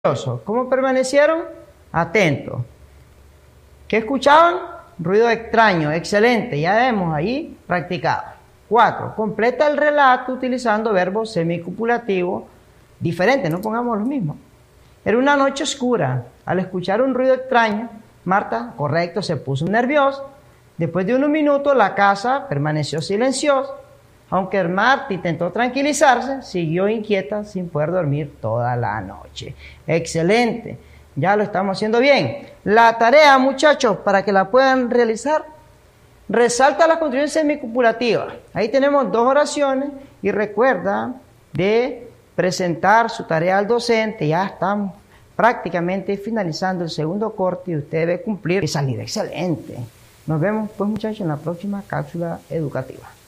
¿Cómo permanecieron? Atentos. ¿Qué escuchaban? Ruido extraño. Excelente. Ya hemos ahí practicado. 4. Completa el relato utilizando verbos semicopulativos diferentes. No pongamos los mismos. Era una noche oscura. Al escuchar un ruido extraño, Marta, correcto, se puso nerviosa. Después de unos minutos, la casa permaneció silenciosa. Aunque Marta intentó tranquilizarse, siguió inquieta sin poder dormir toda la noche. Excelente, ya lo estamos haciendo bien. La tarea, muchachos, para que la puedan realizar, resalta la construcción semicopulativa. Ahí tenemos 2 oraciones y recuerda de presentar su tarea al docente. Ya estamos prácticamente finalizando el segundo corte y usted debe cumplir y salir excelente. Nos vemos, pues, muchachos, en la próxima cápsula educativa.